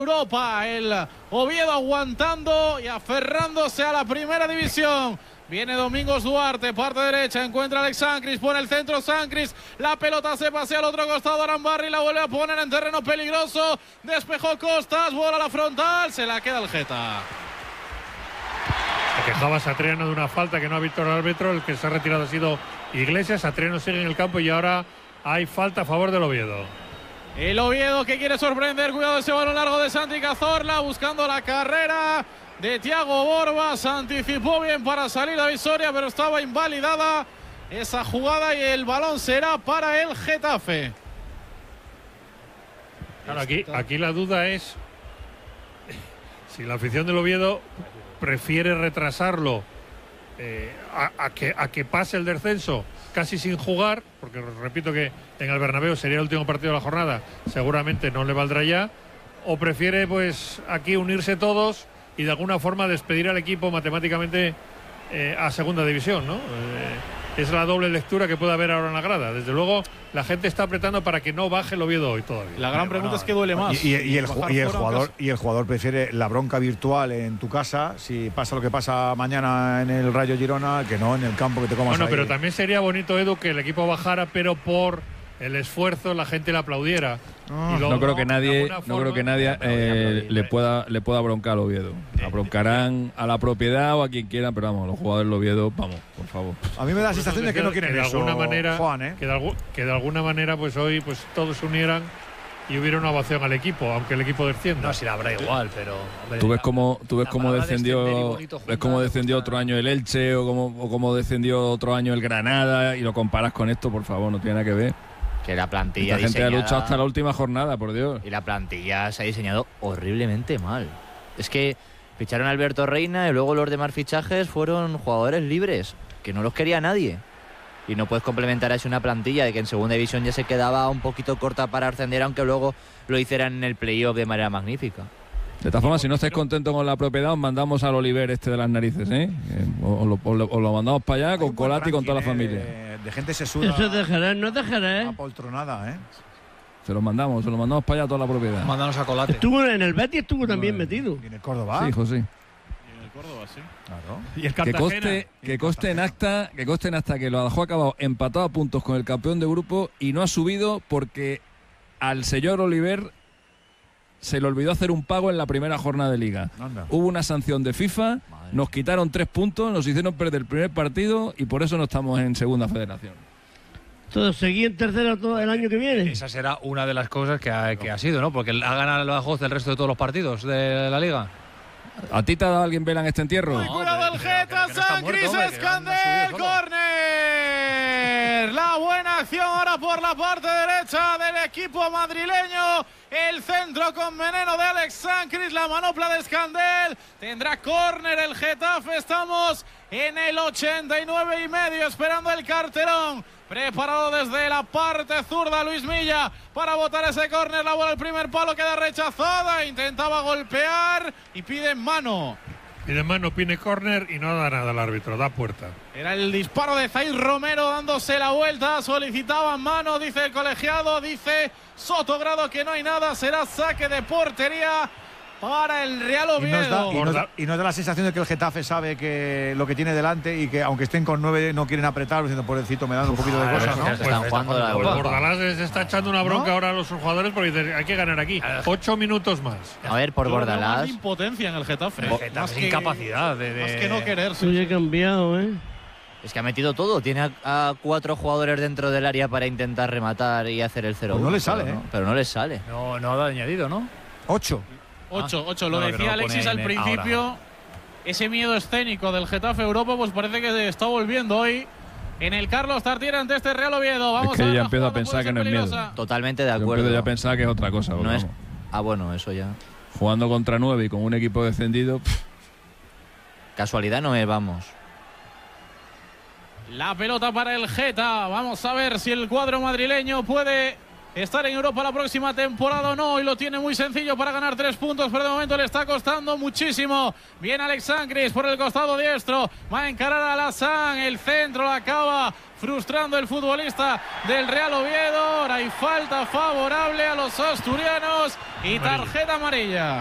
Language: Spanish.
Europa, el Oviedo aguantando y aferrándose a la primera división. Viene Domingos Duarte, parte derecha, encuentra a Alex Sancris, pone el centro Sancris, la pelota se pasea al otro costado, Arambarri la vuelve a poner en terreno peligroso, despejó Costas, bola a la frontal, se la queda el Geta. Se quejaba Satriano de una falta que no ha visto el árbitro, el que se ha retirado ha sido Iglesias. Satriano sigue en el campo y ahora hay falta a favor del Oviedo. El Oviedo que quiere sorprender, cuidado ese balón largo de Santi Cazorla, buscando la carrera de Thiago Borba, se anticipó bien para salir a Visoria, pero estaba invalidada esa jugada y el balón será para el Getafe. Claro, aquí la duda es si la afición del Oviedo prefiere retrasarlo a que pase el descenso casi sin jugar, porque repito que en el Bernabéu sería el último partido de la jornada, seguramente no le valdrá ya, o prefiere pues aquí unirse todos y de alguna forma despedir al equipo matemáticamente a segunda división, ¿no? Es la doble lectura que puede haber ahora en la grada. Desde luego la gente está apretando para que no baje el Oviedo hoy todavía. La gran pregunta es que duele más. Y el jugador prefiere la bronca virtual en tu casa, si pasa lo que pasa mañana en el Rayo Girona, que no en el campo que te comas. Bueno, ahí. pero también sería bonito, Edu, que el equipo bajara, pero por el esfuerzo la gente le aplaudiera. No creo que nadie le pueda broncar al Oviedo. La broncarán a la propiedad o a quien quieran, pero vamos, los jugadores del Oviedo, vamos, por favor. A mí me da la sensación de que no quieren de eso, alguna manera, Juan, que de alguna manera pues hoy pues todos se unieran y hubiera una ovación al equipo, aunque el equipo descienda. No, si la habrá igual, pero hombre, tú ves cómo descendió otro año el Elche o cómo descendió otro año el Granada y lo comparas con esto, por favor, no tiene nada que ver. Que la plantilla la gente ha luchado hasta la última jornada, por Dios. Y la plantilla se ha diseñado horriblemente mal. Es que ficharon a Alberto Reina y luego los demás fichajes fueron jugadores libres, que no los quería nadie. Y no puedes complementar así una plantilla de que en segunda división ya se quedaba un poquito corta para ascender, aunque luego lo hicieran en el playoff de manera magnífica. De todas formas, si no estáis contentos con la propiedad, os mandamos al Oliver de las narices, ¿eh? Os lo mandamos para allá con Colati y con toda la familia. De gente sesuda. Eso es de Jerez, no es de Jerez. Apoltronada, ¿eh? Se lo mandamos para allá toda la propiedad. Mandamos a Colati. Estuvo en el Betis, estuvo también metido. ¿Y en el Córdoba? Sí, José. En el Córdoba, sí. Claro. Y el Cartagena. Que conste en acta que lo dejó acabado empatado a puntos con el campeón de grupo y no ha subido porque al señor Oliver se le olvidó hacer un pago en la primera jornada de liga. Anda. Hubo una sanción de FIFA, nos quitaron 3 puntos, nos hicieron perder el primer partido y por eso no estamos en segunda federación. Entonces, ¿seguí en tercera todo el año que viene? Esa será una de las cosas que ha sido, ¿no? Porque ha ganado el Badajoz del resto de todos los partidos de la liga. ¿A ti te ha dado alguien vela en este entierro? Muy cuidado el Geta, Sancris, Escandel, córner. La buena acción ahora por la parte derecha del equipo madrileño. El centro con veneno de Alex Sancris, la manopla de Escandel. Tendrá córner el Getafe. Estamos en el 89,5 esperando el carterón. Preparado desde la parte zurda Luis Milla para botar ese córner. La bola al primer palo queda rechazada. Intentaba golpear y pide mano. Pide mano, pide córner y no da nada al árbitro, da puerta. Era el disparo de Zaid Romero dándose la vuelta. Solicitaban mano, dice el colegiado. Dice Sotogrado que no hay nada. Será saque de portería para el Real Oviedo. Y nos da la sensación de que el Getafe sabe que lo que tiene delante y que aunque estén con 9 no quieren apretar, diciendo pobrecito me dan un poquito de cosas, ¿no? Se están jugando la Europa. Bordalás les está echando una bronca ahora a los jugadores porque dice, hay que ganar aquí. 8 minutos más. A ver, por Bordalás. Más impotencia en el Getafe. Más incapacidad de más que no querer. Eso ya ha cambiado, ¿eh? Es que ha metido todo. Tiene a 4 jugadores dentro del área para intentar rematar y hacer el 0-1. Pues no le sale, ¿eh? Pero no les sale. No ha añadido, ¿no? 8. 8. Lo decía Alexis al principio. Ahora. Ese miedo escénico del Getafe Europa, pues parece que está volviendo hoy en el Carlos Tartiere ante este Real Oviedo. Vamos es que a ya empiezo a pensar que no es miedo. Totalmente de acuerdo. Yo empiezo ya a pensar que es otra cosa. No es... bueno, eso ya. Jugando contra 9 y con un equipo descendido. Casualidad no es, vamos. La pelota para el Geta. Vamos a ver si el cuadro madrileño puede estar en Europa la próxima temporada o no, y lo tiene muy sencillo para ganar 3 puntos, pero de momento le está costando muchísimo. Viene Alex Sancris por el costado diestro, va a encarar a Alassane, el centro la acaba frustrando el futbolista del Real Oviedo. Ahora hay falta favorable a los asturianos y tarjeta amarilla.